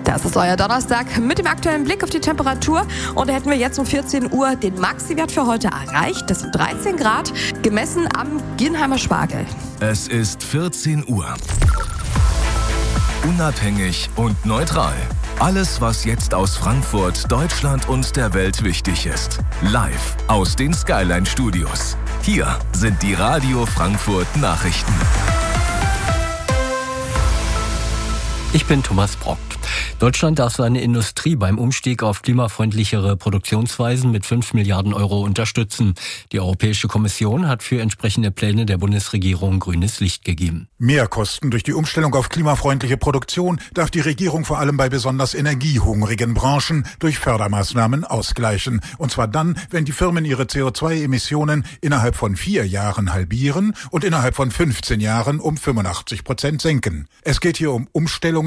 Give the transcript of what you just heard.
Das ist euer Donnerstag mit dem aktuellen Blick auf die Temperatur. Und da hätten wir jetzt um 14 Uhr den Maxi-Wert für heute erreicht. Das sind 13 Grad, gemessen am Gienheimer Spargel. Es ist 14 Uhr. Unabhängig und neutral. Alles, was jetzt aus Frankfurt, Deutschland und der Welt wichtig ist. Live aus den Skyline-Studios. Hier sind die Radio Frankfurt Nachrichten. Ich bin Thomas Brockt. Deutschland darf seine Industrie beim Umstieg auf klimafreundlichere Produktionsweisen mit 5 Milliarden Euro unterstützen. Die Europäische Kommission hat für entsprechende Pläne der Bundesregierung grünes Licht gegeben. Mehrkosten durch die Umstellung auf klimafreundliche Produktion darf die Regierung vor allem bei besonders energiehungrigen Branchen durch Fördermaßnahmen ausgleichen. Und zwar dann, wenn die Firmen ihre CO2-Emissionen innerhalb von 4 Jahren halbieren und innerhalb von 15 Jahren um 85% senken. Es geht hier um Umstellungen